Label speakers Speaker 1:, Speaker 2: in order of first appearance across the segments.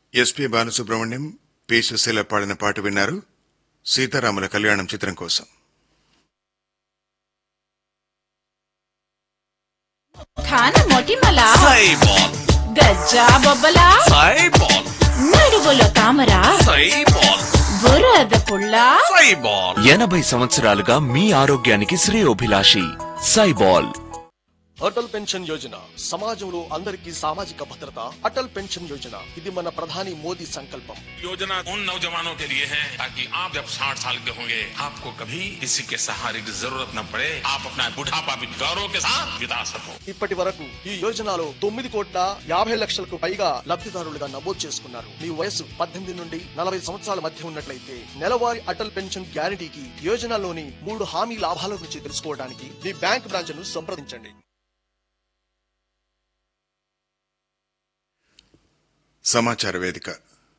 Speaker 1: SP Balasubrahmanyam, P Susheela పాడిన పాట విన్నారు. సీతారాముల కళ్యాణం చిత్రం కోసం.
Speaker 2: ఖాన మొటిమల
Speaker 3: సైబాల్
Speaker 2: గజ్జా బొబ్బల
Speaker 3: సైబాల్
Speaker 2: నడువుల తామర
Speaker 3: సైబాల్
Speaker 2: బురద పుల్ల
Speaker 3: సైబాల్ 80 సంవత్సరాలుగా మీ ఆరోగ్యానికి శ్రేయోభిలాషి సైబాల్.
Speaker 4: అటల్ పెన్షన్ యోజన సమాజంలో అందరికీ సామాజిక భద్రత. అటల్ పెన్షన్ యోజన ఇది మన ప్రధాని మోదీ సంకల్పం.
Speaker 5: योजना उन नौजवानों के लिए है ताकि आप जब 60 साल के होंगे आपको कभी किसी के सहारे की जरूरत न पड़े, आप अपना बुढ़ापा भी गौरव के साथ बिता सको.
Speaker 4: ఇప్పటి వరకు ఈ యోజనలో 9,50,00,000కు పైగా లబ్ధిదారులుగా నమోదు చేసుకున్నారు. మీ వయసు 18 నుండి 40 సంవత్సరాల మధ్య ఉన్నట్లయితే నెలవారీ అటల్ పెన్షన్ గ్యారంటీకి యోజనలోని 3 హామీ లాభాల గురించి తెలుసుకోవడానికి మీ బ్యాంక్ బ్రాంచ్ ను సంప్రదించండి.
Speaker 1: సమాచార వేదిక.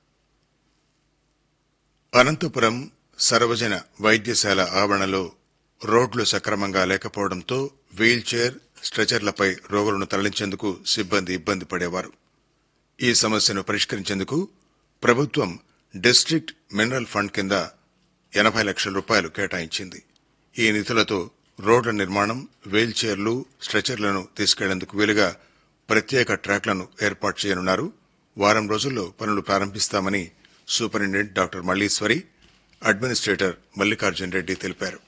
Speaker 1: అనంతపురం సర్వజన వైద్యశాల ఆవరణలో రోడ్లు సక్రమంగా లేకపోవడంతో వీల్ చైర్, స్ట్రెచర్లపై రోగులను తరలించేందుకు సిబ్బంది ఇబ్బంది పడేవారు. ఈ సమస్యను పరిష్కరించేందుకు ప్రభుత్వం డిస్ట్రిక్ట్ మినరల్ ఫండ్ కింద 80 లక్షల రూపాయలు కేటాయించింది. ఈ నిధులతో రోడ్ల నిర్మాణం, వీల్ చైర్లు, స్ట్రెచర్లను తీసుకెళ్లేందుకు వీలుగా ప్రత్యేక ట్రాక్లను ఏర్పాటు చేయనున్నారు. వారం రోజుల్లో పనులు ప్రారంభిస్తామని superintendent doctor Malleswari, administrator Mallikarjuna Reddy తెలిపారు.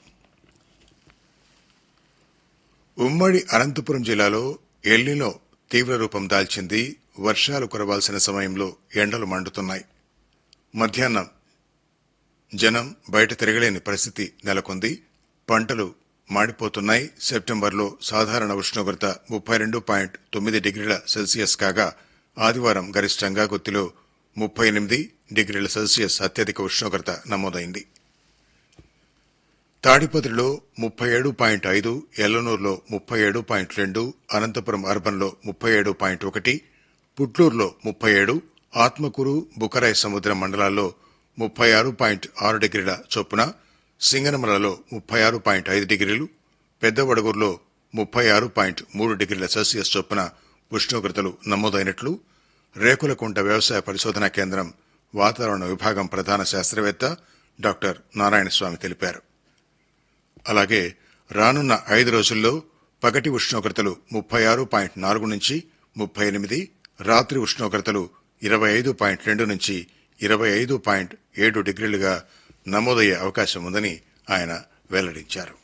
Speaker 1: ఉమ్మడి అనంతపురం జిల్లాలో ఎల్నినో తీవ్ర రూపం దాల్చింది. వర్షాలు కురవాల్సిన సమయంలో ఎండలు మండుతున్నాయి. మధ్యాహ్నం జనం బయట తిరగలేని పరిస్థితి నెలకొంది. పంటలు మాడిపోతున్నాయి. సెప్టెంబర్లో సాధారణ ఉష్ణోగ్రత 32.9 డిగ్రీల సెల్సియస్ కాగా ఆదివారం గరిష్టంగా గుత్తిలో 38 డిగ్రీల సెల్సియస్ అత్యధిక ఉష్ణోగ్రత నమోదైంది. తాడిపత్రిలో 37.5, ఎల్లనూరులో 37.2, అనంతపురం అర్బన్లో 37.1, పుట్లూరులో 37, ఆత్మకూరు, బుకరాయి సముద్రం మండలాల్లో 36.6 డిగ్రీల చొప్పున, సింగనమలలో 36.5 డిగ్రీలు, పెద్దవడగూరులో 36.3 డిగ్రీల సెల్సియస్ చొప్పున ఉష్ణోగ్రతలు నమోదైనట్లు రేకులకుంట వ్యవసాయ పరిశోధనా కేంద్రం వాతావరణ విభాగం ప్రధాన శాస్త్రవేత్త డాక్టర్ నారాయణస్వామి తెలిపారు. అలాగే రానున్న 5 రోజుల్లో పగటి ఉష్ణోగ్రతలు 36.4 నుంచి 38, రాత్రి ఉష్ణోగ్రతలు 25.2 నుంచి 25.7 డిగ్రీలుగా నమోదయ్యే అవకాశం ఉందని ఆయన వెల్లడించారు.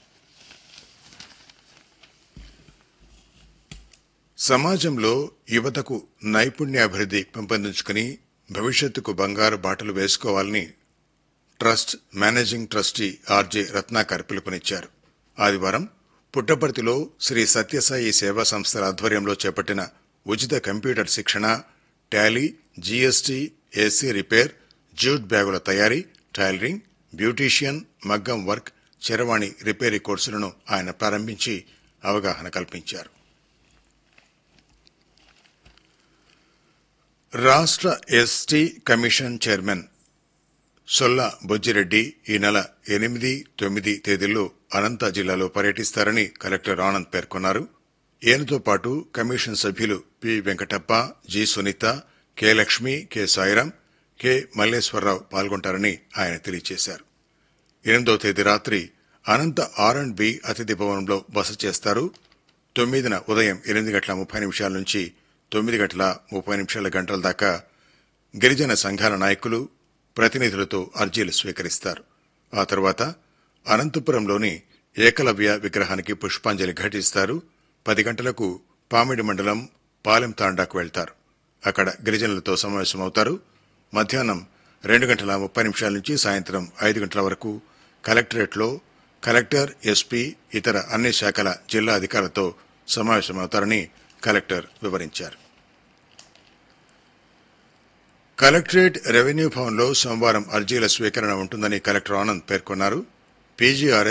Speaker 1: సమాజంలో యువతకు నైపుణ్యాభివృద్ధి పెంపొందించుకుని భవిష్యత్తుకు బంగారు బాటలు వేసుకోవాలని trust managing trustee RJ Ratnakar పిలుపునిచ్చారు. ఆదివారం పుట్టపర్తిలో శ్రీ సత్యసాయి సేవా సంస్థల ఆధ్వర్యంలో చేపట్టిన ఉచిత కంప్యూటర్ శిక్షణ, Tally, GST, AC repair, jute బ్యాగుల తయారీ, టైలరింగ్, బ్యూటీషియన్, మగ్గం వర్క్, చరవాణి రిపేరీ కోర్సులను ఆయన ప్రారంభించి అవగాహన కల్పించారు. రాష్ట్ర ఎస్టీ కమిషన్ చైర్మన్ సొల్ల బొజ్జిరెడ్డి ఈ నెల 8, 9 తేదీల్లో అనంత జిల్లాలో పర్యటిస్తారని కలెక్టర్ ఆనంద్ పేర్కొన్నారు. ఈయనతో పాటు కమిషన్ సభ్యులు P Venkatappa, G Sunitha, K Lakshmi, K Sairam, K Malleswara Rao పాల్గొంటారని ఆయన తెలియజేశారు. 8వ తేదీ రాత్రి అనంత R&B అతిథి భవనంలో బస చేస్తారు. 9న ఉదయం 8:30 నుంచి 9:30 దాకా గిరిజన సంఘాల నాయకులు, ప్రతినిధులతో అర్జీలు స్వీకరిస్తారు. ఆ తర్వాత అనంతపురంలోని ఏకలవ్య విగ్రహానికి పుష్పాంజలి ఘటిస్తారు. 10 గంటలకు పామిడి మండలం పాలెం తాండాకు వెళ్తారు. అక్కడ గిరిజనులతో సమావేశమవుతారు. మధ్యాహ్నం 2:30 నుంచి సాయంత్రం 5 గంటల వరకు కలెక్టరేట్లో కలెక్టర్, ఎస్పీ, ఇతర అన్ని శాఖల జిల్లా అధికారులతో సమావేశమవుతారని కలెక్టర్ వివరించారు. కలెక్టరేట్ రెవెన్యూ భవన్లో సోమవారం అర్జీల స్వీకరణ ఉంటుందని కలెక్టర్ ఆనంద్ పేర్కొన్నారు. పీజీఆర్ఎస్